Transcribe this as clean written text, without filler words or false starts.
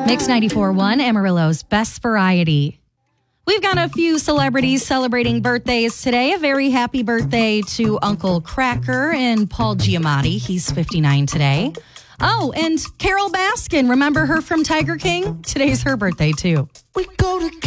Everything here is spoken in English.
Mix 94.1, Amarillo's best variety. We've got a few celebrities celebrating birthdays today. A very happy birthday to Uncle Cracker and Paul Giamatti. He's 59 today. Oh, and Carol Baskin. Remember her from Tiger King? Today's her birthday, too. We go to